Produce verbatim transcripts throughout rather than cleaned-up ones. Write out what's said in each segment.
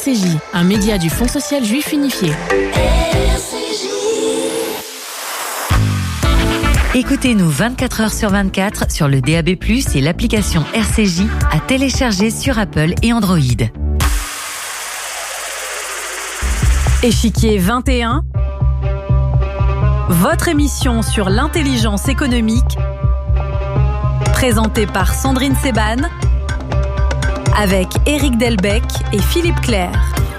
C J, un média du Fonds social juif unifié. R C J. Écoutez-nous vingt-quatre heures sur vingt-quatre sur le D A B plus, et l'application R C J à télécharger sur Apple et Android. Échiquier vingt et un, votre émission sur l'intelligence économique, présentée par Sandrine Seban, avec Éric Delbecq et Philippe Clair.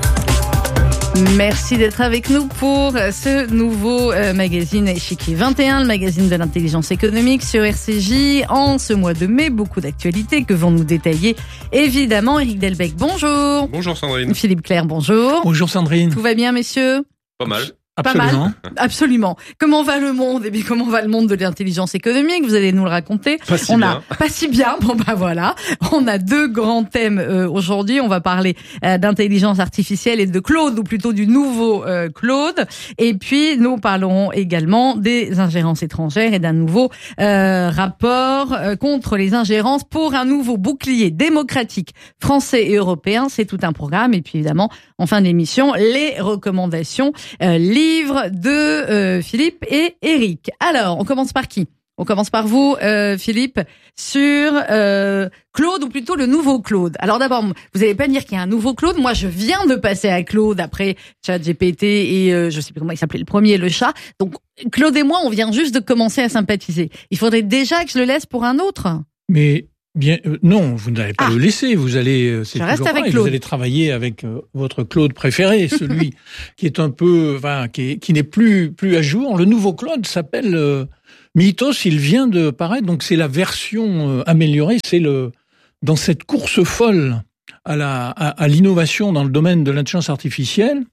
Merci d'être avec nous pour ce nouveau euh, magazine Échiquier vingt et un, le magazine de l'intelligence économique sur R C J. En ce mois de mai, beaucoup d'actualités que vont nous détailler évidemment Éric Delbecq. Bonjour. Bonjour Sandrine. Philippe Clair, bonjour. Bonjour Sandrine. Tout va bien, messieurs? Pas mal. Absolument. Pas mal. Absolument. Comment va le monde? Eh bien, comment va le monde de l'intelligence économique? Vous allez nous le raconter. Pas si on bien. a pas si bien. Bon bah voilà. On a deux grands thèmes euh, aujourd'hui. On va parler euh, d'intelligence artificielle et de Claude, ou plutôt du nouveau euh, Claude. Et puis nous parlerons également des ingérences étrangères et d'un nouveau euh, rapport euh, contre les ingérences pour un nouveau bouclier démocratique français et européen. C'est tout un programme. Et puis évidemment, en fin d'émission, les recommandations euh, livre de euh, Philippe et Éric. Alors, on commence par qui? On commence par vous, euh, Philippe, sur euh, Claude, ou plutôt le nouveau Claude. Alors d'abord, vous n'allez pas me dire qu'il y a un nouveau Claude. Moi, je viens de passer à Claude après ChatGPT et euh, je sais plus comment il s'appelait le premier, le chat. Donc, Claude et moi, on vient juste de commencer à sympathiser. Il faudrait déjà que je le laisse pour un autre. Mais bien euh, non, vous n'allez pas Ah. le laisser. Vous allez, euh, c'est Je reste toujours avec pareil, Claude. vous allez travailler avec euh, votre Claude préféré, celui qui est un peu, enfin, qui, est, qui n'est plus plus à jour. Le nouveau Claude s'appelle euh, Mythos. Il vient de paraître, donc c'est la version euh, améliorée. C'est le dans cette course folle à la à, à l'innovation dans le domaine de l'intelligence artificielle.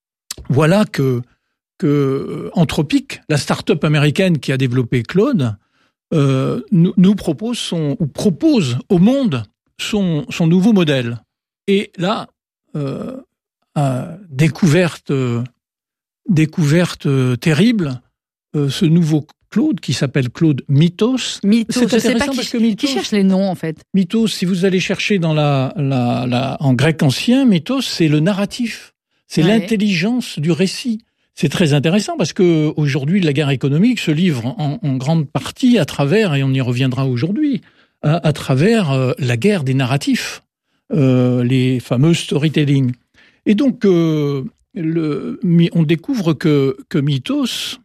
Voilà que que euh, Anthropic, la start-up américaine qui a développé Claude, Euh, nous, nous propose son ou propose au monde son son nouveau modèle. Et là, euh, euh, découverte euh, découverte euh, terrible, euh, ce nouveau Claude qui s'appelle Claude Mythos. Mythos, C'est je sais pas intéressant qui, parce que Mythos, qui cherche les noms en fait. Mythos, si vous allez chercher dans la la, la en grec ancien, Mythos, c'est le narratif, c'est Ouais. l'intelligence du récit. C'est très intéressant parce que aujourd'hui, la guerre économique se livre en, en grande partie à travers, et on y reviendra aujourd'hui, à, à travers euh, la guerre des narratifs, euh, les fameux storytelling. Et donc, euh, le, on découvre que, que Mythos,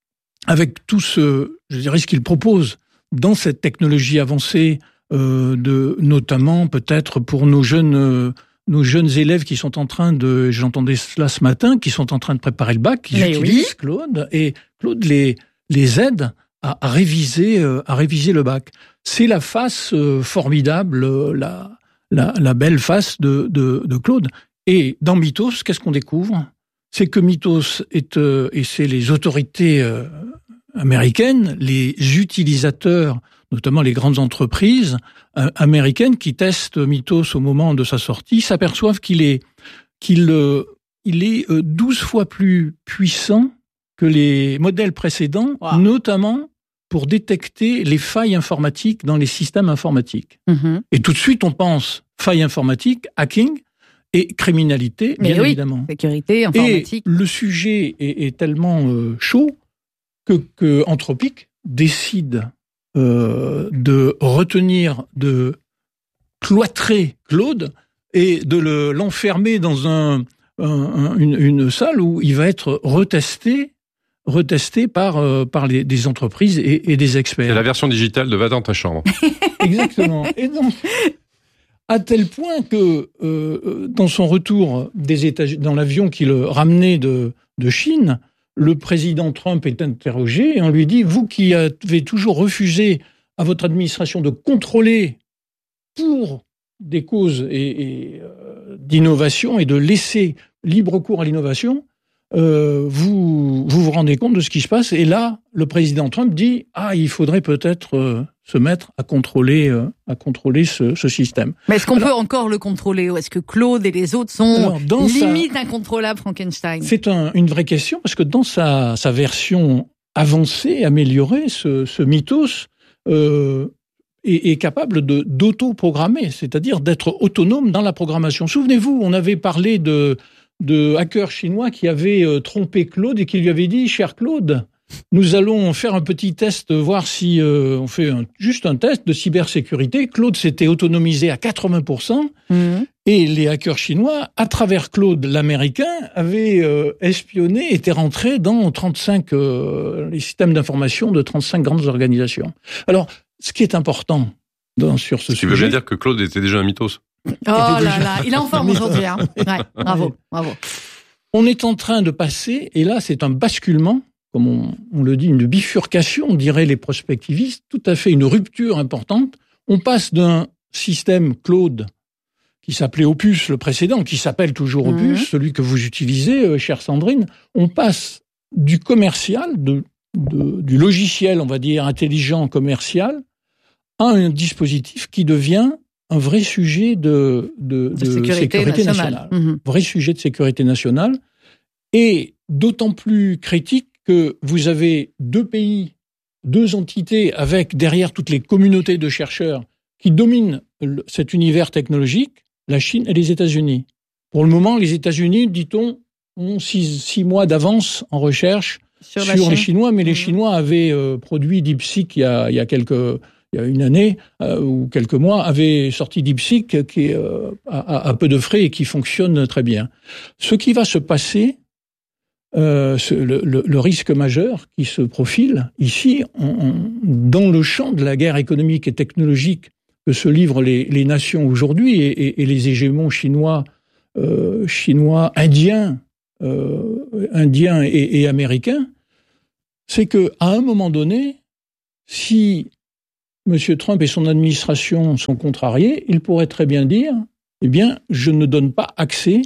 avec tout ce, je dirais, ce qu'il propose dans cette technologie avancée, euh, de, notamment peut-être pour nos jeunes euh, nos jeunes élèves qui sont en train de, j'entendais cela ce matin, qui sont en train de préparer le bac, qui Mais utilisent oui. Claude, et Claude les, les aide à, à réviser, euh, à réviser le bac. C'est la face euh, formidable, euh, la, la, la belle face de, de, de Claude. Et dans Mythos, qu'est-ce qu'on découvre? C'est que Mythos est, euh, et c'est les autorités euh, américaines, les utilisateurs, notamment les grandes entreprises euh, américaines qui testent Mythos au moment de sa sortie, s'aperçoivent qu'il est, qu'il, euh, il est euh, douze fois plus puissant que les modèles précédents, Wow. notamment pour détecter les failles informatiques dans les systèmes informatiques. Mm-hmm. Et tout de suite, on pense failles informatiques, hacking et criminalité, Mais bien oui, évidemment. sécurité, informatique. Et le sujet est, est tellement euh, chaud que, que Anthropic décide euh, de retenir, de cloîtrer Claude et de le, l'enfermer dans un, un, une, une salle où il va être retesté, retesté par, euh, par les, des entreprises et, et des experts. C'est la version digitale de Va dans ta chambre. Exactement. Et donc, à tel point que euh, dans son retour des États, dans l'avion qui le ramenait de, de Chine, le président Trump est interrogé et on lui dit « Vous qui avez toujours refusé à votre administration de contrôler pour des causes et, et, euh, d'innovation et de laisser libre cours à l'innovation, euh, vous, vous vous rendez compte de ce qui se passe ?» Et là, le président Trump dit « Ah, il faudrait peut-être euh, se mettre à contrôler, euh, à contrôler ce, ce système. » Mais est-ce qu'on Alors, peut encore le contrôler, ou est-ce que Claude et les autres sont Alors, dans limite sa- incontrôlables, Frankenstein? C'est un, une vraie question parce que dans sa, sa version avancée, améliorée, ce, ce Mythos euh, est, est capable de, d'auto-programmer, c'est-à-dire d'être autonome dans la programmation. Souvenez-vous, on avait parlé de, de hackers chinois qui avaient euh, trompé Claude et qui lui avaient dit « Cher Claude, nous allons faire un petit test, voir si euh, on fait un, juste un test de cybersécurité. » Claude s'était autonomisé à quatre-vingts pour cent mmh. et les hackers chinois, à travers Claude l'américain, avaient euh, espionné, étaient rentrés dans trente-cinq euh, les systèmes d'information de trente-cinq grandes organisations. Alors, ce qui est important dans, sur ce, ce sujet... Ce qui veut dire que Claude était déjà un mythos. Oh là là, il est en forme aujourd'hui. Hein. Ouais, bravo, bravo. On est en train de passer, et là c'est un basculement, comme on, on le dit, une bifurcation, diraient les prospectivistes, tout à fait une rupture importante. On passe d'un système Claude qui s'appelait Opus, le précédent, qui s'appelle toujours Opus, mmh. celui que vous utilisez, euh, chère Sandrine. On passe du commercial, de, de, du logiciel, on va dire, intelligent commercial, à un dispositif qui devient un vrai sujet de, de, de, de sécurité, sécurité nationale. nationale. Mmh. Vrai sujet de sécurité nationale. Et d'autant plus critique que vous avez deux pays, deux entités avec derrière toutes les communautés de chercheurs qui dominent le, cet univers technologique, la Chine et les États-Unis. Pour le moment, les États-Unis, dit-on, ont six, six mois d'avance en recherche sur, sur les Chinois, mais mmh. les Chinois avaient euh, produit DeepSeek il y a, il y a quelques... il y a une année euh, ou quelques mois, avait sorti DeepSeek qui est euh, à, à peu de frais et qui fonctionne très bien. Ce qui va se passer, euh, ce, le, le, le risque majeur qui se profile ici, on, on, dans le champ de la guerre économique et technologique que se livrent les, les nations aujourd'hui et, et, et les hégémons chinois, euh, chinois, indiens, euh, indiens et, et américains, c'est que à un moment donné, si Monsieur Trump et son administration sont contrariés, il pourrait très bien dire « Eh bien, je ne donne pas accès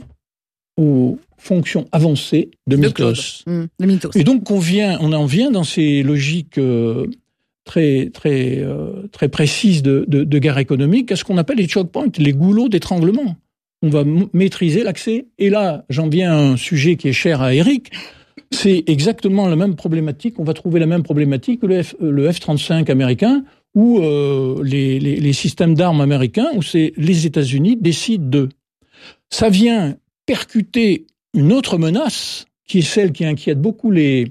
aux fonctions avancées de Mythos. Mmh, de Mythos. » Et donc, on, vient, on en vient dans ces logiques euh, très, très, euh, très précises de, de, de guerre économique à ce qu'on appelle les choke points, les goulots d'étranglement. On va m- maîtriser l'accès. Et là, j'en viens à un sujet qui est cher à Eric. C'est exactement la même problématique. On va trouver la même problématique que le, F, le F trente-cinq américain, ou euh, les, les, les systèmes d'armes américains, où c'est les États-Unis décident de. Ça vient percuter une autre menace, qui est celle qui inquiète beaucoup les,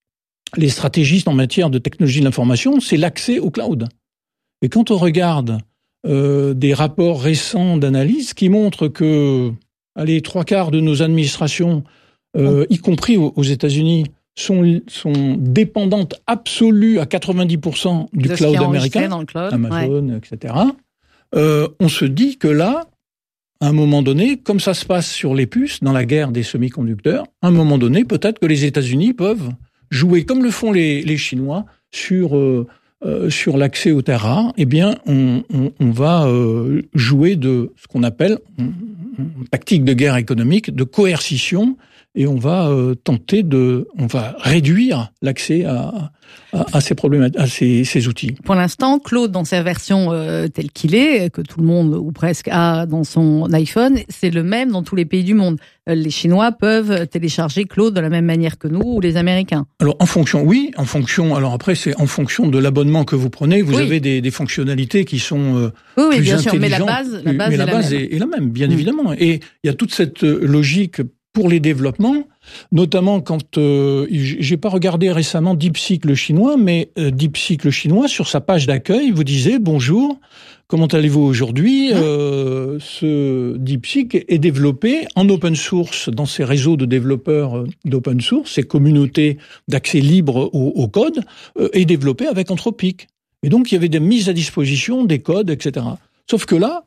les stratégistes en matière de technologie de l'information, c'est l'accès au cloud. Et quand on regarde euh, des rapports récents d'analyse qui montrent que, allez, trois quarts de nos administrations, euh, y compris aux, aux États-Unis, sont, sont dépendantes absolues à quatre-vingt-dix pour cent du de cloud américain, dans le cloud, Amazon, ouais. et cetera. Euh, on se dit que là, à un moment donné, comme ça se passe sur les puces, dans la guerre des semi-conducteurs, à un moment donné, peut-être que les États-Unis peuvent jouer, comme le font les, les Chinois, sur, euh, euh, sur l'accès aux terres rares. Eh bien, on, on, on va euh, jouer de ce qu'on appelle une tactique de guerre économique, de coercition, et on va euh, tenter de, on va réduire l'accès à, à, à ces problèmes, à ces, ces outils. Pour l'instant, Claude, dans sa version euh, telle qu'il est, que tout le monde ou presque a dans son iPhone, c'est le même dans tous les pays du monde. Euh, les Chinois peuvent télécharger Claude de la même manière que nous ou les Américains. Alors en fonction, oui, en fonction. Alors après, c'est en fonction de l'abonnement que vous prenez. Vous oui. avez des, des fonctionnalités qui sont euh, oui, oui, plus bien intelligentes. Sûr, mais la base, la base, mais est, la la base même. est, est la même, bien mmh. évidemment. Et il y a toute cette logique pour les développements, notamment quand euh, j'ai pas regardé récemment DeepSeek le chinois, mais euh, DeepSeek le chinois sur sa page d'accueil vous disait bonjour, comment allez-vous aujourd'hui? euh, Ce DeepSeek est développé en open source dans ces réseaux de développeurs d'open source, ces communautés d'accès libre au, au code, euh, est développé avec Anthropic. Et donc il y avait des mises à disposition des codes, et cetera. Sauf que là,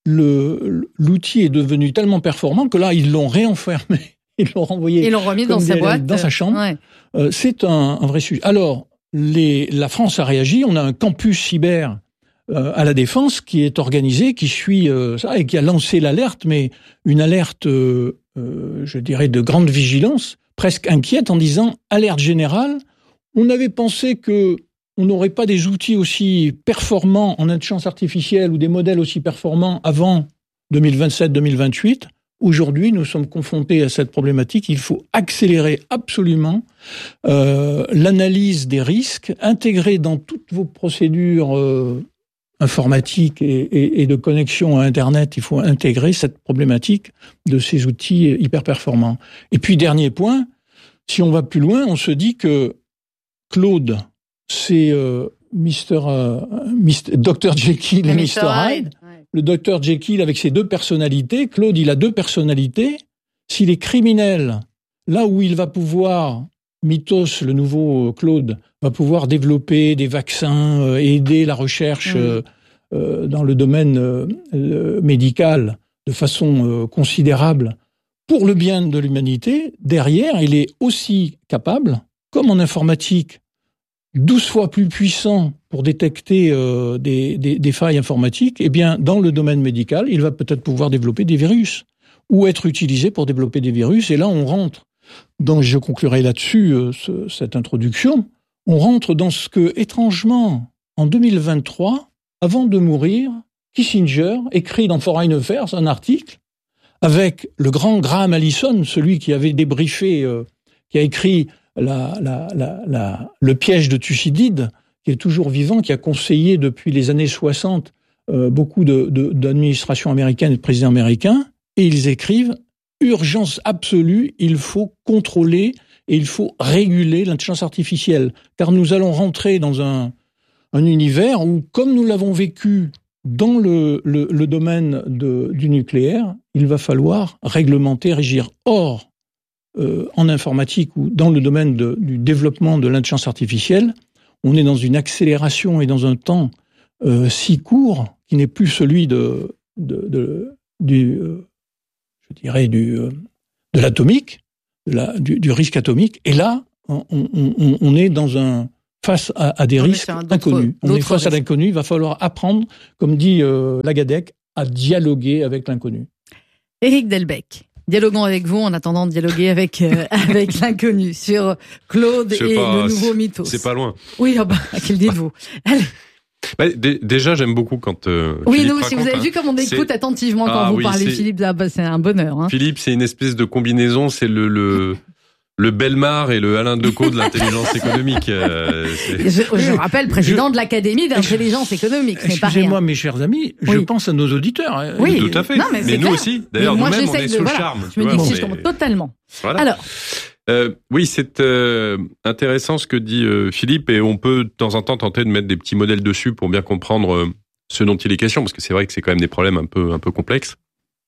Le, l'outil est devenu tellement performant que là, ils l'ont réenfermé. Ils l'ont renvoyé. Ils l'ont remis dans sa boîte. Dans sa chambre. Ouais. Euh, c'est un, un vrai sujet. Alors, les, la France a réagi. On a un campus cyber euh, à la Défense qui est organisé, qui suit euh, ça et qui a lancé l'alerte, mais une alerte, euh, euh, je dirais, de grande vigilance, presque inquiète, en disant alerte générale. On avait pensé que on n'aurait pas des outils aussi performants en intelligence artificielle ou des modèles aussi performants avant deux mille vingt-sept deux mille vingt-huit. Aujourd'hui, nous sommes confrontés à cette problématique. Il faut accélérer absolument euh, l'analyse des risques, intégrer dans toutes vos procédures euh, informatique et, et, et de connexion à Internet, il faut intégrer cette problématique de ces outils hyper performants. Et puis, dernier point, si on va plus loin, on se dit que Claude, c'est euh, Mister Euh, Mister docteur Jekyll et Mister Hyde. Ouais. Le docteur Jekyll avec ses deux personnalités. Claude, il a deux personnalités. S'il est criminel, là où il va pouvoir, Mythos, le nouveau Claude, va pouvoir développer des vaccins, euh, aider la recherche mmh. euh, euh, dans le domaine euh, médical de façon euh, considérable pour le bien de l'humanité, derrière, il est aussi capable, comme en informatique, douze fois plus puissant pour détecter euh, des, des, des failles informatiques, eh bien, dans le domaine médical, il va peut-être pouvoir développer des virus ou être utilisé pour développer des virus. Et là, on rentre, dans, je conclurai là-dessus euh, ce, cette introduction, on rentre dans ce que, étrangement, en deux mille vingt-trois, avant de mourir, Kissinger écrit dans Foreign Affairs un article avec le grand Graham Allison, celui qui avait débriefé, euh, qui a écrit La, la, la, la, le piège de Thucydide, qui est toujours vivant, qui a conseillé depuis les années soixante euh, beaucoup de, de, d'administrations américaines et de présidents américains, et ils écrivent « Urgence absolue, il faut contrôler et il faut réguler l'intelligence artificielle, car nous allons rentrer dans un, un univers où, comme nous l'avons vécu dans le, le, le domaine de, du nucléaire, il va falloir réglementer, régir. Or, Euh, en informatique ou dans le domaine de, du développement de l'intelligence artificielle, on est dans une accélération et dans un temps euh, si court qui n'est plus celui de, de, de du, euh, je dirais du euh, de l'atomique, de la, du, du risque atomique. Et là, on, on, on est dans un face à, à des on risques inconnus. On est face risques. à l'inconnu. Il va falloir apprendre, comme dit euh, Lagadec, à dialoguer avec l'inconnu. Éric Delbecq. Dialoguons avec vous en attendant de dialoguer avec euh, avec l'inconnu sur Claude et pas, le nouveau Mythos. C'est pas loin. Oui, oh bah, quel dites-vous. Allez. Bah, d- déjà, j'aime beaucoup quand euh, oui, Philippe nous, raconte, si vous avez hein, vu comme on écoute c'est... attentivement quand ah, vous oui, parlez, c'est... Philippe, ah, bah, c'est un bonheur. Hein. Philippe, c'est une espèce de combinaison, c'est le le le Bellemare et le Alain Decaux de l'intelligence économique. Euh, je, je rappelle, président je... de l'Académie d'intelligence économique. Excusez-moi, mes chers amis, je oui. pense à nos auditeurs. Oui, tout à fait. Non, mais, mais nous aussi. D'ailleurs, moi, nous-mêmes, on est de, sous voilà, le charme. Je me dis que je tombe totalement. Voilà. Alors. Euh, oui, c'est euh, intéressant ce que dit euh, Philippe, et on peut de temps en temps tenter de mettre des petits modèles dessus pour bien comprendre euh, ce dont il est question, parce que c'est vrai que c'est quand même des problèmes un peu un peu complexes.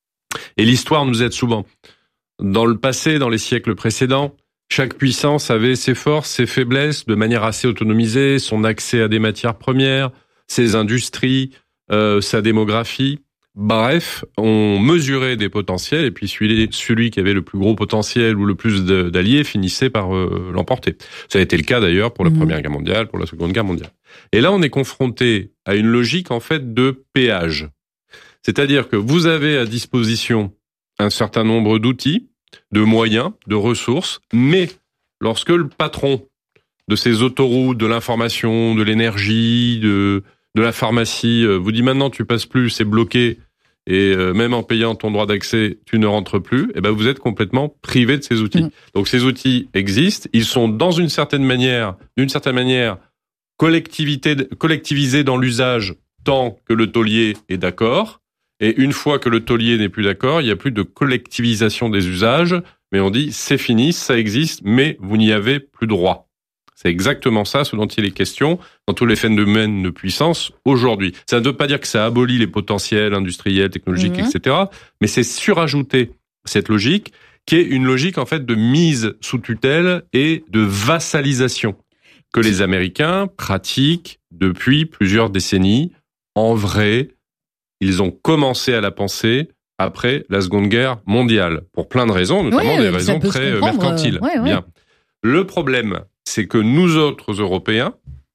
Et l'histoire nous aide souvent. Dans le passé, dans les siècles précédents, chaque puissance avait ses forces, ses faiblesses, de manière assez autonomisée, son accès à des matières premières, ses industries, euh, sa démographie. Bref, on mesurait des potentiels, et puis celui, celui qui avait le plus gros potentiel ou le plus de, d'alliés finissait par euh, l'emporter. Ça a été le cas d'ailleurs pour la mmh. Première Guerre mondiale, pour la Seconde Guerre mondiale. Et là, on est confronté à une logique en fait de péage. C'est-à-dire que vous avez à disposition un certain nombre d'outils, de moyens, de ressources, mais lorsque le patron de ces autoroutes, de l'information, de l'énergie, de, de la pharmacie vous dit maintenant tu passes plus, c'est bloqué, et même en payant ton droit d'accès, tu ne rentres plus, et ben vous êtes complètement privé de ces outils. Mmh. Donc ces outils existent, ils sont dans une certaine manière, d'une certaine manière, collectivité, collectivisés dans l'usage tant que le taulier est d'accord. Et une fois que le taulier n'est plus d'accord, il n'y a plus de collectivisation des usages, mais on dit c'est fini, ça existe, mais vous n'y avez plus droit. C'est exactement ça ce dont il est question dans tous les phénomènes de puissance aujourd'hui. Ça ne veut pas dire que ça abolit les potentiels industriels, technologiques, mmh. et cetera, mais c'est surajouter cette logique qui est une logique en fait de mise sous tutelle et de vassalisation que les Américains pratiquent depuis plusieurs décennies. En vrai, ils ont commencé à la penser après la Seconde Guerre mondiale, pour plein de raisons, notamment oui, des raisons très mercantiles. Ouais, ouais. Bien. Le problème, c'est que nous autres Européens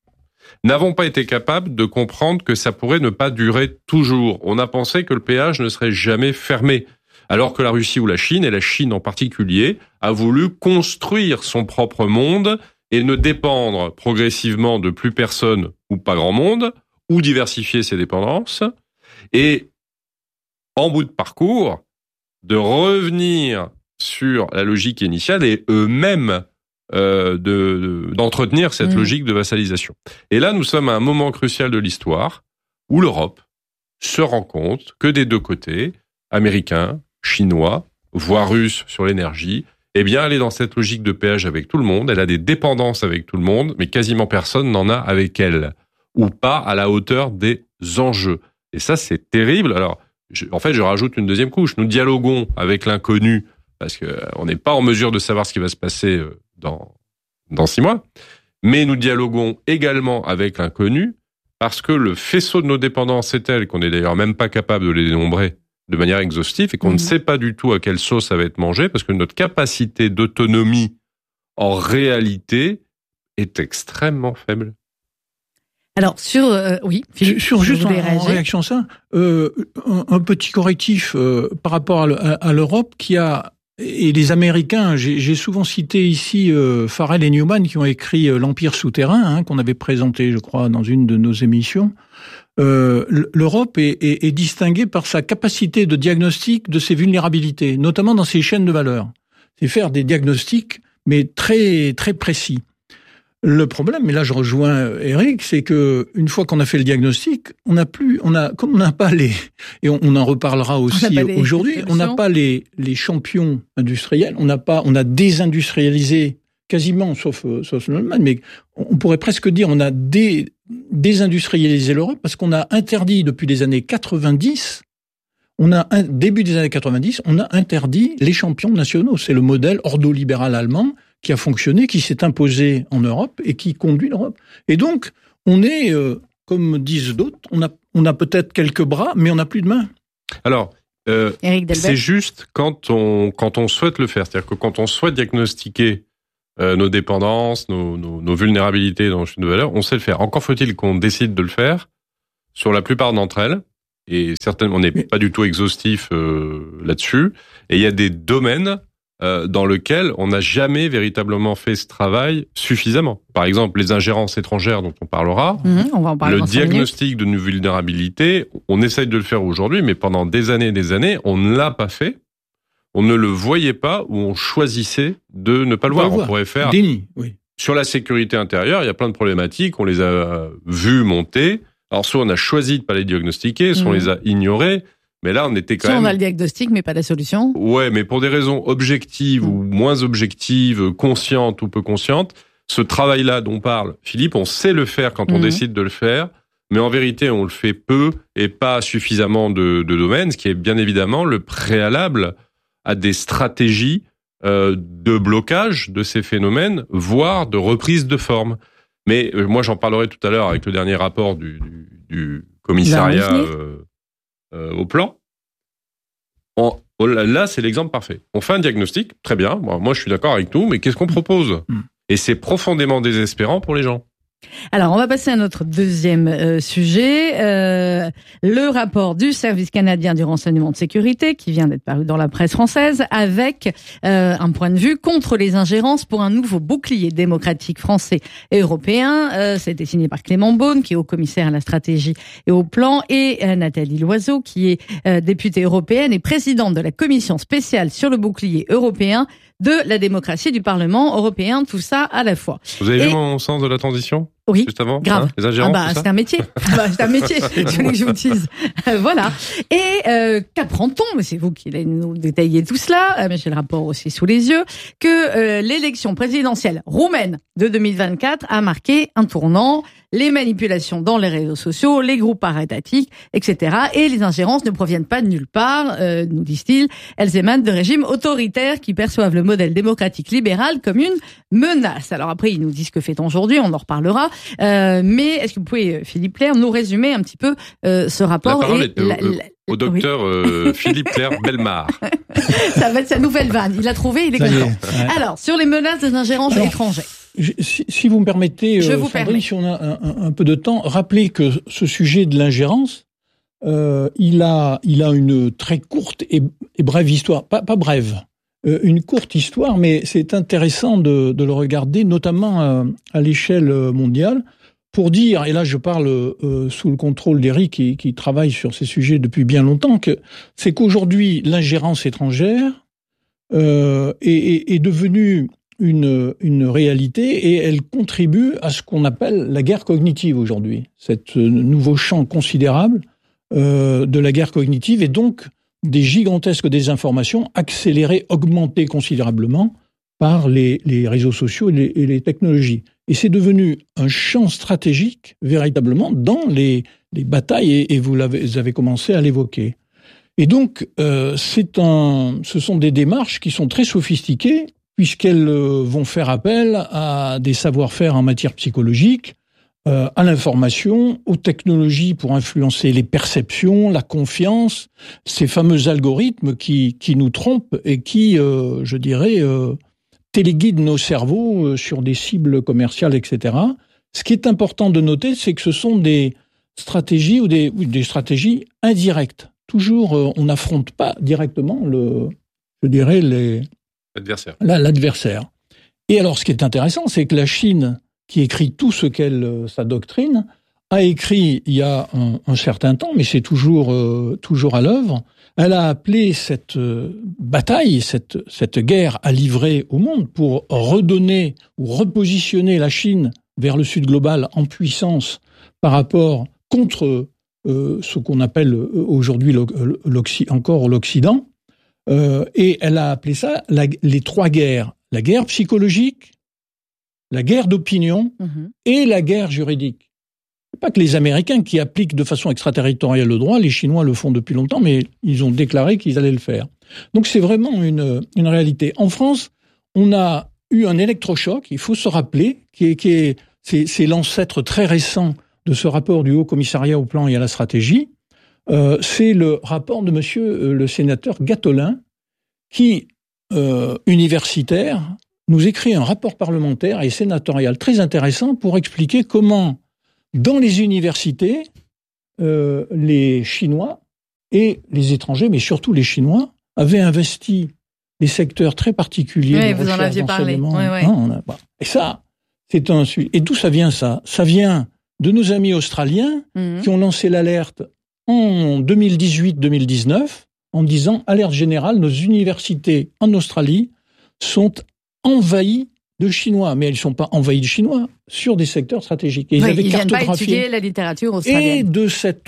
n'avons pas été capables de comprendre que ça pourrait ne pas durer toujours. On a pensé que le péage ne serait jamais fermé, alors que la Russie ou la Chine, et la Chine en particulier, a voulu construire son propre monde et ne dépendre progressivement de plus personne ou pas grand monde, ou diversifier ses dépendances, et en bout de parcours, de revenir sur la logique initiale et eux-mêmes euh, de, de, d'entretenir cette mmh. logique de vassalisation. Et là, nous sommes à un moment crucial de l'histoire où l'Europe se rend compte que des deux côtés, américains, chinois, voire russes sur l'énergie, eh bien, elle est dans cette logique de péage avec tout le monde, elle a des dépendances avec tout le monde, mais quasiment personne n'en a avec elle, ou pas à la hauteur des enjeux. Et ça, c'est terrible. Alors, je, en fait, je rajoute une deuxième couche. Nous dialoguons avec l'inconnu, parce qu'on n'est pas en mesure de savoir ce qui va se passer dans, dans six mois, mais nous dialoguons également avec l'inconnu, parce que le faisceau de nos dépendances est tel qu'on n'est d'ailleurs même pas capable de les dénombrer de manière exhaustive et qu'on mmh. ne sait pas du tout à quelle sauce ça va être mangé, parce que notre capacité d'autonomie, en réalité, est extrêmement faible. Alors, sur... Euh, oui, Philippe, sur juste en, en réaction à ça, euh, un, un petit correctif euh, par rapport à, à, à l'Europe qui a... Et les Américains, j'ai, j'ai souvent cité ici euh, Farrell et Newman qui ont écrit euh, L'Empire souterrain, hein, qu'on avait présenté, je crois, dans une de nos émissions. Euh, L'Europe est, est, est distinguée par sa capacité de diagnostic de ses vulnérabilités, notamment dans ses chaînes de valeur. C'est faire des diagnostics, mais très très précis. Le problème, et là je rejoins Eric, c'est que une fois qu'on a fait le diagnostic, on n'a plus, on a, comme on n'a pas les, et on, on en reparlera aussi aujourd'hui, on n'a pas les les champions industriels, on n'a pas, on a désindustrialisé quasiment, sauf sauf l'Allemagne, mais on pourrait presque dire on a dé, désindustrialisé l'Europe parce qu'on a interdit depuis les années quatre-vingt-dix. On a un début des années quatre-vingt-dix, on a interdit les champions nationaux. C'est le modèle ordolibéral allemand qui a fonctionné, qui s'est imposé en Europe et qui conduit l'Europe. Et donc, on est, euh, comme disent d'autres, on a, on a peut-être quelques bras, mais on n'a plus de mains. Alors, euh, c'est juste quand on, quand on souhaite le faire. C'est-à-dire que quand on souhaite diagnostiquer euh, nos dépendances, nos, nos, nos vulnérabilités dans nos chaînes de valeur, on sait le faire. Encore faut-il qu'on décide de le faire sur la plupart d'entre elles. Et certainement, on n'est pas du tout exhaustif euh, là-dessus. Et il y a des domaines euh, dans lesquels on n'a jamais véritablement fait ce travail suffisamment. Par exemple, les ingérences étrangères dont on parlera. Mmh, on va en parler le diagnostic de nos vulnérabilités, on essaye de le faire aujourd'hui, mais pendant des années et des années, on ne l'a pas fait. On ne le voyait pas ou on choisissait de ne pas le on voir. Le on voir. pourrait faire... Déni, oui. Sur la sécurité intérieure, il y a plein de problématiques. On les a vues monter. Alors, soit on a choisi de pas les diagnostiquer, soit mmh. on les a ignorés. Mais là, on était quand soit même... on a le diagnostic, mais pas la solution. Ouais, mais pour des raisons objectives mmh. ou moins objectives, conscientes ou peu conscientes, ce travail-là dont parle Philippe, on sait le faire quand on mmh. décide de le faire, mais en vérité, on le fait peu et pas suffisamment de, de domaines, ce qui est bien évidemment le préalable à des stratégies euh, de blocage de ces phénomènes, voire de reprise de forme. Mais euh, moi, j'en parlerai tout à l'heure avec le dernier rapport du, du, du commissariat euh, euh, au plan. On, là, c'est l'exemple parfait. On fait un diagnostic, très bien. Moi, moi je suis d'accord avec tout, mais qu'est-ce qu'on propose ? Et c'est profondément désespérant pour les gens. Alors, on va passer à notre deuxième euh, sujet, euh, le rapport du Service canadien du renseignement de sécurité qui vient d'être paru dans la presse française avec euh, un point de vue contre les ingérences pour un nouveau bouclier démocratique français et européen. Euh, C'était signé par Clément Beaune, qui est haut-commissaire à la stratégie et au plan, et euh, Nathalie Loiseau, qui est euh, députée européenne et présidente de la commission spéciale sur le bouclier européen de la démocratie du Parlement européen, tout ça à la fois. Vous avez et... vu mon sens de la transition ? Oui, juste avant, grave. Hein, les ingérences, ah bah, c'est un métier. Ah bah, c'est un métier. Je voulais que je vous dise. Euh, voilà. Et euh, qu'apprend-on ? Mais c'est vous qui allez nous détailler tout cela. Euh, mais j'ai le rapport aussi sous les yeux. Que euh, l'élection présidentielle roumaine de deux mille vingt-quatre a marqué un tournant. Les manipulations dans les réseaux sociaux, les groupes parétatiques, et cetera. Et les ingérences ne proviennent pas de nulle part, euh, nous disent-ils. Elles émanent de régimes autoritaires qui perçoivent le modèle démocratique libéral comme une menace. Alors après, ils nous disent que fait-on aujourd'hui, on en reparlera. Euh, mais est-ce que vous pouvez, Philippe Clair, nous résumer un petit peu euh, ce rapport ? La parole et est au, la, la, au docteur oui. euh, Philippe Clair Bellemare. Ça va être sa nouvelle vanne. Il l'a trouvé, il est content. Ouais. Alors, sur les menaces des ingérences Alors, étrangères. Si, si vous me permettez, Je euh, vous Sandrine, si on a un, un, un peu de temps, rappelez que ce sujet de l'ingérence, euh, il a, il a une très courte et, et brève histoire. Pas, pas brève, euh, une courte histoire, mais c'est intéressant de, de le regarder, notamment à, à l'échelle mondiale, pour dire, et là je parle euh, sous le contrôle d'Éric qui, qui travaille sur ces sujets depuis bien longtemps, que c'est qu'aujourd'hui l'ingérence étrangère euh, est, est, est devenue une, une réalité et elle contribue à ce qu'on appelle la guerre cognitive aujourd'hui. Cet nouveau champ considérable euh, de la guerre cognitive et donc des gigantesques désinformations accélérées, augmentées considérablement par les, les réseaux sociaux et les, et les technologies. Et c'est devenu un champ stratégique, véritablement, dans les, les batailles, et, et vous, l'avez, vous avez commencé à l'évoquer. Et donc, euh, c'est un, ce sont des démarches qui sont très sophistiquées, puisqu'elles euh, vont faire appel à des savoir-faire en matière psychologique, euh, à l'information, aux technologies pour influencer les perceptions, la confiance, ces fameux algorithmes qui, qui nous trompent et qui, euh, je dirais, euh, téléguident nos cerveaux euh, sur des cibles commerciales, et cetera. Ce qui est important de noter, c'est que ce sont des stratégies ou des, ou des stratégies indirectes. Toujours, euh, on n'affronte pas directement le, je dirais, les, l'adversaire. La, l'adversaire. Et alors, ce qui est intéressant, c'est que la Chine, qui écrit tout ce qu'elle, euh, sa doctrine, a écrit il y a un, un certain temps, mais c'est toujours, euh, toujours à l'œuvre. Elle a appelé cette euh, bataille, cette, cette guerre à livrer au monde pour redonner ou repositionner la Chine vers le Sud global en puissance par rapport contre euh, ce qu'on appelle aujourd'hui l'Occ- encore l'Occident. Euh, et elle a appelé ça la, les trois guerres. La guerre psychologique, la guerre d'opinion mmh. et la guerre juridique. C'est pas que les Américains qui appliquent de façon extraterritoriale le droit, les Chinois le font depuis longtemps, mais ils ont déclaré qu'ils allaient le faire. Donc c'est vraiment une, une réalité. En France, on a eu un électrochoc, il faut se rappeler, qui est, qui est, c'est, c'est l'ancêtre très récent de ce rapport du Haut Commissariat au plan et à la stratégie. Euh, c'est le rapport de monsieur euh, le sénateur Gattolin, qui, euh, universitaire, nous écrit un rapport parlementaire et sénatorial très intéressant pour expliquer comment, dans les universités, euh, les Chinois et les étrangers, mais surtout les Chinois, avaient investi des secteurs très particuliers. Oui, de vous en aviez parlé. Oui, oui. Non, on a, bah, et ça, c'est un suivi. Et d'où ça vient, ça ? Ça vient de nos amis australiens mmh. qui ont lancé l'alerte en deux mille dix-huit deux mille dix-neuf en disant « Alerte générale, nos universités en Australie sont envahies de Chinois. » Mais elles ne sont pas envahies de Chinois sur des secteurs stratégiques. Et ils oui, avaient ils cartographié. Ils viennent pas étudier la littérature australienne. Et de cette,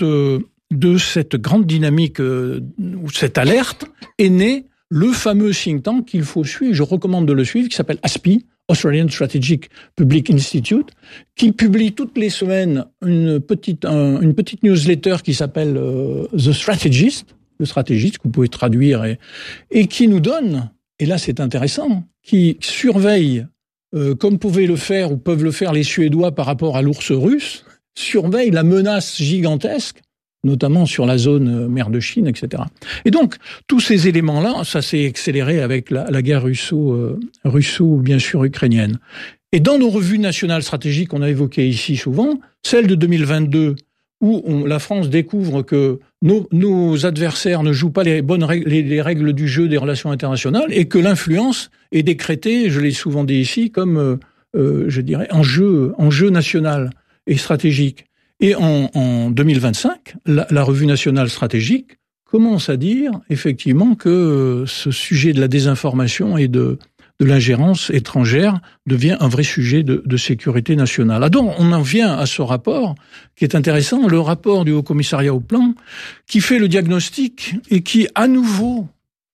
de cette grande dynamique, ou cette alerte, est né le fameux think tank qu'il faut suivre, je recommande de le suivre, qui s'appelle A S P I, Australian Strategic Public Institute, qui publie toutes les semaines une petite, un, une petite newsletter qui s'appelle euh, The Strategist, le stratégiste, que vous pouvez traduire, et, et qui nous donne, et là c'est intéressant, qui surveille, euh, comme pouvaient le faire ou peuvent le faire les Suédois par rapport à l'ours russe, surveille la menace gigantesque, notamment sur la zone mer de Chine, et cetera. Et donc, tous ces éléments-là, ça s'est accéléré avec la, la guerre russo, euh, russo, bien sûr, ukrainienne. Et dans nos revues nationales stratégiques, on a évoqué ici souvent, celle de deux mille vingt-deux, où on, la France découvre que nos, nos adversaires ne jouent pas les bonnes règles, les, les règles du jeu des relations internationales, et que l'influence est décrétée, je l'ai souvent dit ici, comme, euh, euh, je dirais, enjeu, enjeu national et stratégique. Et en, en deux mille vingt-cinq, la, la revue nationale stratégique commence à dire effectivement que ce sujet de la désinformation et de, de l'ingérence étrangère devient un vrai sujet de, de sécurité nationale. Ah donc, on en vient à ce rapport qui est intéressant, le rapport du Haut Commissariat au plan, qui fait le diagnostic et qui, à nouveau,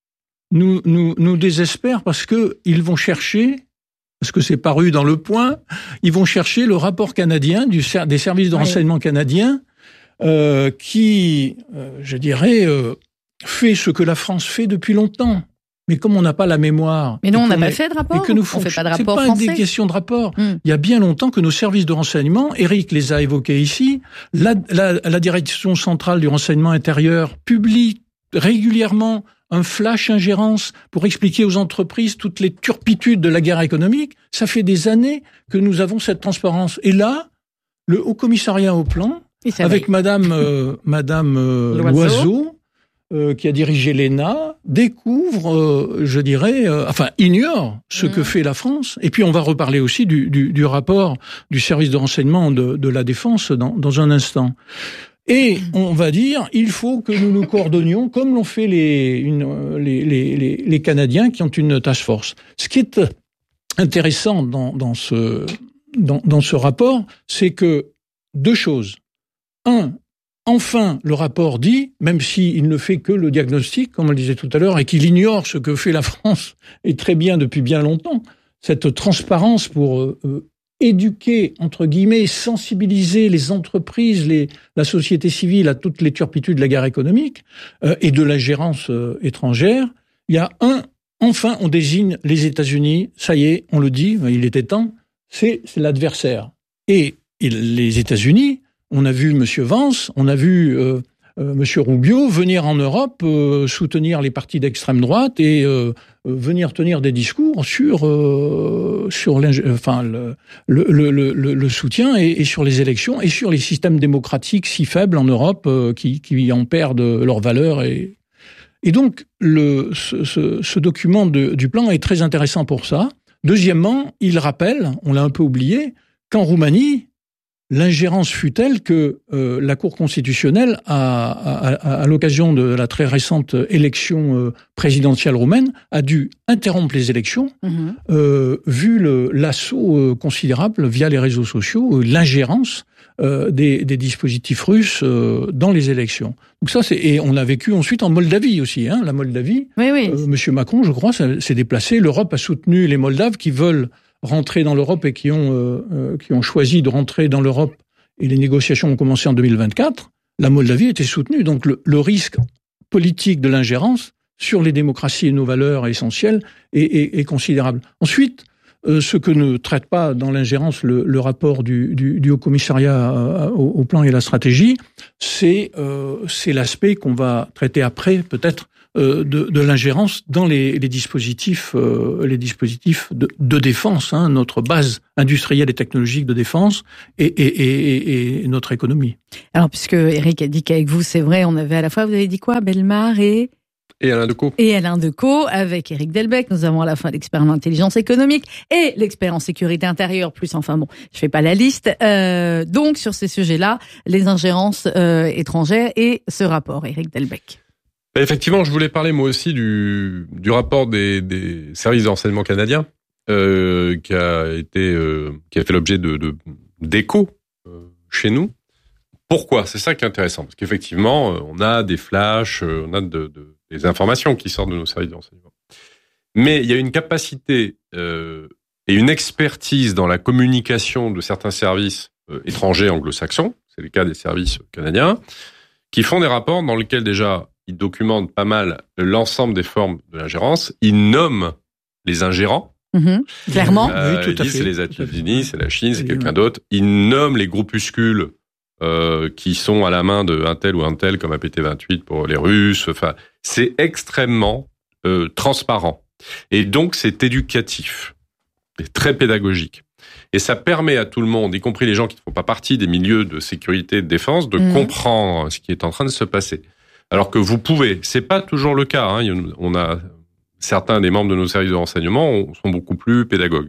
nous, nous, nous désespère parce que ils vont chercher, parce que c'est paru dans Le Point, ils vont chercher le rapport canadien du, des services de renseignement oui. canadiens euh, qui, euh, je dirais, euh, fait ce que la France fait depuis longtemps. Mais comme on n'a pas la mémoire... Mais non, on n'a pas fait de rapport. Que nous on fait pas de rapport c'est français. pas une question de rapport. Hum. Il y a bien longtemps que nos services de renseignement, Eric les a évoqués ici, la, la, la Direction centrale du renseignement intérieur publie régulièrement un flash ingérence pour expliquer aux entreprises toutes les turpitudes de la guerre économique. Ça fait des années que nous avons cette transparence. Et là, le Haut Commissariat au plan, avec Madame euh, Madame euh, Loiseau, Loiseau euh, qui a dirigé l'E N A, découvre, euh, je dirais, euh, enfin ignore ce mmh. que fait la France. Et puis on va reparler aussi du, du, du rapport du service de renseignement de, de la Défense dans, dans un instant. Et on va dire, il faut que nous nous coordonnions, comme l'ont fait les, une, les, les, les, les Canadiens qui ont une task force. Ce qui est intéressant dans, dans, ce, dans, dans ce rapport, c'est que deux choses. Un, enfin, le rapport dit, même s'il ne fait que le diagnostic, comme on le disait tout à l'heure, et qu'il ignore ce que fait la France, et très bien depuis bien longtemps, cette transparence pour euh, éduquer, entre guillemets, sensibiliser les entreprises, les, la société civile à toutes les turpitudes de la guerre économique euh, et de la gérance euh, étrangère. Il y a un, enfin, on désigne les États-Unis, ça y est, on le dit, il était temps, c'est, c'est l'adversaire. Et, et les États-Unis, on a vu M. Vance, on a vu euh, euh, M. Rubio venir en Europe euh, soutenir les partis d'extrême droite et euh, euh, venir tenir des discours sur euh, sur enfin le le, le, le, le soutien et, et sur les élections et sur les systèmes démocratiques si faibles en Europe euh, qui qui en perdent leur valeur et et donc le ce, ce, ce document de, du plan est très intéressant pour ça. Deuxièmement, il rappelle, on l'a un peu oublié, qu'en Roumanie l'ingérence fut telle que euh, la Cour constitutionnelle, a, à, à, à l'occasion de la très récente élection euh, présidentielle roumaine, a dû interrompre les élections, mmh. euh, vu le, l'assaut euh, considérable via les réseaux sociaux, euh, l'ingérence euh, des, des dispositifs russes euh, dans les élections. Donc ça, c'est et on a vécu ensuite en Moldavie aussi. Hein, la Moldavie, oui, oui. Euh, Monsieur Macron, je crois, s'est déplacé. L'Europe a soutenu les Moldaves qui veulent rentrer dans l'Europe et qui ont euh, euh, qui ont choisi de rentrer dans l'Europe et les négociations ont commencé en deux mille vingt-quatre, la Moldavie était soutenue. Donc le, le risque politique de l'ingérence sur les démocraties et nos valeurs essentielles est, est, est considérable. Ensuite, euh, ce que ne traite pas dans l'ingérence le, le rapport du, du, du Haut-Commissariat au, au plan et à la stratégie, c'est euh, c'est l'aspect qu'on va traiter après peut-être Euh, de, de l'ingérence dans les, les dispositifs, euh, les dispositifs de, de défense, hein, notre base industrielle et technologique de défense et, et, et, et notre économie. Alors, puisque Eric a dit qu'avec vous, c'est vrai, on avait à la fois, vous avez dit quoi, Bellemare et... Et Alain Decaux. Et Alain Decaux, avec Eric Delbecq, nous avons à la fois l'expert en intelligence économique et l'expert en sécurité intérieure, plus enfin bon, je fais pas la liste. Euh, donc, sur ces sujets-là, les ingérences euh, étrangères et ce rapport, Eric Delbecq. Effectivement, je voulais parler moi aussi du, du rapport des, des services de renseignement canadiens euh, qui a été euh, qui a fait l'objet de, de d'échos euh, chez nous. Pourquoi ? C'est ça qui est intéressant parce qu'effectivement, on a des flashs, on a de, de, des informations qui sortent de nos services de renseignement. Mais il y a une capacité euh, et une expertise dans la communication de certains services euh, étrangers anglo-saxons, c'est le cas des services canadiens, qui font des rapports dans lesquels déjà ils documentent pas mal l'ensemble des formes de l'ingérence. Ils nomment les ingérants. Mmh, clairement. Euh, oui, tout à ils disent fait. c'est les États-Unis, c'est la Chine, c'est quelqu'un d'autre. Ils nomment les groupuscules euh, qui sont à la main de un tel ou un tel, comme A P T vingt-huit pour les Russes. Enfin, c'est extrêmement euh, transparent. Et donc, c'est éducatif. C'est très pédagogique. Et ça permet à tout le monde, y compris les gens qui ne font pas partie des milieux de sécurité et de défense, de mmh. comprendre ce qui est en train de se passer. Alors que vous pouvez, c'est pas toujours le cas. Hein. On a certains des membres de nos services de renseignement sont beaucoup plus pédagogues,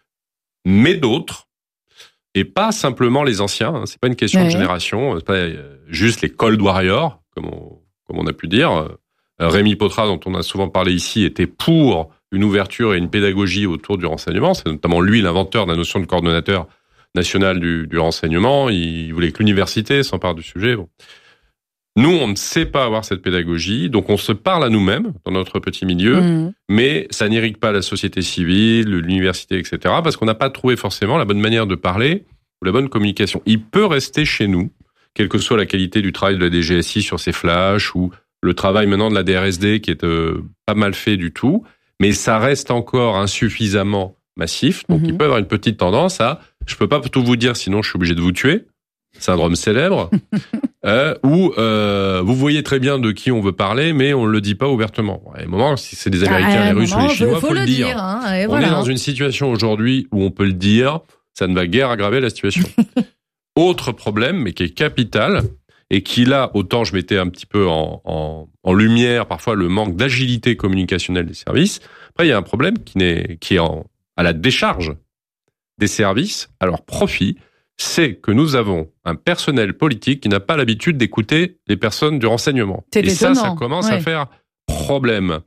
mais d'autres, et pas simplement les anciens. Hein. C'est pas une question ouais. de génération. C'est pas juste les Cold Warriors, comme on, comme on a pu dire. Rémi Potra, dont on a souvent parlé ici, était pour une ouverture et une pédagogie autour du renseignement. C'est notamment lui l'inventeur de la notion de coordonnateur national du, du renseignement. Il voulait que l'université s'empare du sujet. Bon. Nous, on ne sait pas avoir cette pédagogie, donc on se parle à nous-mêmes dans notre petit milieu, mmh. mais ça n'irrigue pas la société civile, l'université, et cetera, parce qu'on n'a pas trouvé forcément la bonne manière de parler ou la bonne communication. Il peut rester chez nous, quelle que soit la qualité du travail de la D G S I sur ses flashs ou le travail maintenant de la D R S D qui est euh, pas mal fait du tout, mais ça reste encore insuffisamment massif, donc mmh. il peut y avoir une petite tendance à « je peux pas tout vous dire, sinon je suis obligé de vous tuer », syndrome célèbre, euh, où euh, vous voyez très bien de qui on veut parler, mais on ne le dit pas ouvertement. À un moment, si c'est des Américains, ah, les Russes ou les Chinois, il faut, faut le dire. dire hein, et on voilà. est dans une situation aujourd'hui où on peut le dire, ça ne va guère aggraver la situation. Autre problème, mais qui est capital, et qui là, autant je mettais un petit peu en, en, en lumière parfois le manque d'agilité communicationnelle des services, après il y a un problème qui, n'est, qui est en, à la décharge des services, à leur profit, c'est que nous avons un personnel politique qui n'a pas l'habitude d'écouter les personnes du renseignement. C'est Et étonnant. ça, ça commence ouais. à faire problème.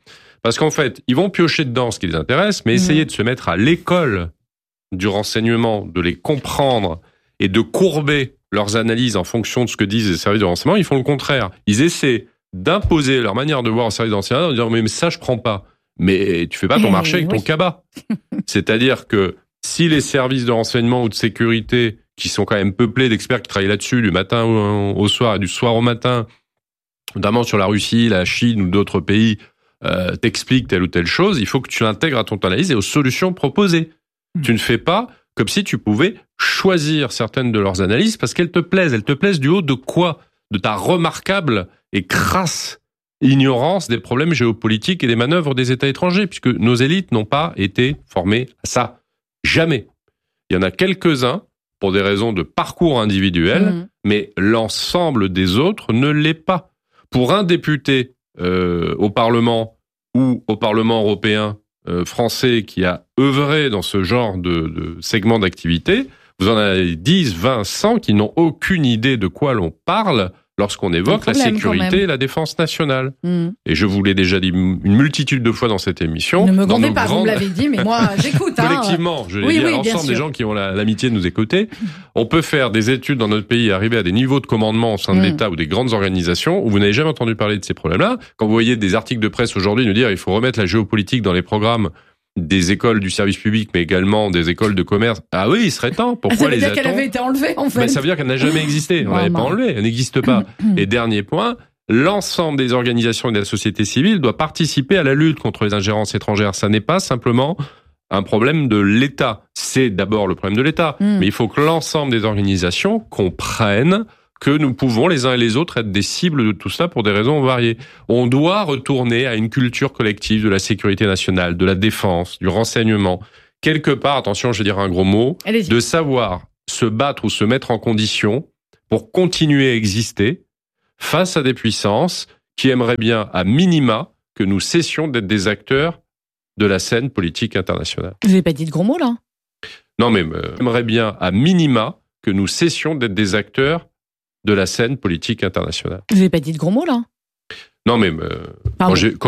Parce qu'en fait, ils vont piocher dedans ce qui les intéresse, mais essayer mmh. de se mettre à l'école du renseignement, de les comprendre et de courber leurs analyses en fonction de ce que disent les services de renseignement, ils font le contraire. Ils essaient d'imposer leur manière de voir aux services de renseignement en disant « mais ça, je prends pas ». Mais tu fais pas ton marché avec oui. ton cabas. C'est-à-dire que si les services de renseignement ou de sécurité, qui sont quand même peuplés d'experts qui travaillent là-dessus du matin au soir et du soir au matin, notamment sur la Russie, la Chine ou d'autres pays, euh, t'expliquent telle ou telle chose, il faut que tu l'intègres à ton analyse et aux solutions proposées. Mmh. Tu ne fais pas comme si tu pouvais choisir certaines de leurs analyses parce qu'elles te plaisent. Elles te plaisent du haut de quoi ? De ta remarquable et crasse ignorance des problèmes géopolitiques et des manœuvres des États étrangers, puisque nos élites n'ont pas été formées à ça. Jamais. Il y en a quelques-uns pour des raisons de parcours individuel, mmh. mais l'ensemble des autres ne l'est pas. Pour un député euh, au Parlement ou au Parlement européen euh, français qui a œuvré dans ce genre de, de segment d'activité, vous en avez dix, vingt, cent qui n'ont aucune idée de quoi l'on parle lorsqu'on évoque problème, la sécurité et la défense nationale. Mmh. Et je vous l'ai déjà dit une multitude de fois dans cette émission. Ne me grondez pas, grandes... vous me l'avez dit, mais moi, j'écoute. Hein. Collectivement, je l'ai oui, dit oui, à l'ensemble des gens qui ont la, l'amitié de nous écouter. On peut faire des études dans notre pays et arriver à des niveaux de commandement au sein de mmh. l'État ou des grandes organisations où vous n'avez jamais entendu parler de ces problèmes-là. Quand vous voyez des articles de presse aujourd'hui nous dire il faut remettre la géopolitique dans les programmes des écoles du service public, mais également des écoles de commerce. Ah oui, il serait temps. Pourquoi les a-t-on ? Ça veut dire qu'elle avait été enlevée, en fait. Ben, ça veut dire qu'elle n'a jamais existé. On ne l'avait pas enlevée. Elle n'existe pas. Et dernier point, l'ensemble des organisations et de la société civile doit participer à la lutte contre les ingérences étrangères. Ça n'est pas simplement un problème de l'État. C'est d'abord le problème de l'État. Mm. Mais il faut que l'ensemble des organisations comprennent que nous pouvons les uns et les autres être des cibles de tout ça pour des raisons variées. On doit retourner à une culture collective de la sécurité nationale, de la défense, du renseignement. Quelque part, attention, je vais dire un gros mot, Allez-y. de savoir se battre ou se mettre en condition pour continuer à exister face à des puissances qui aimeraient bien, à minima, que nous cessions d'être des acteurs de la scène politique internationale. Vous n'avez pas dit de gros mots, là ? Non, mais euh, aimeraient bien, à minima, que nous cessions d'être des acteurs de la scène politique internationale. Vous n'avez pas dit de gros mots, là ? Non, mais euh, quand j'ai, quand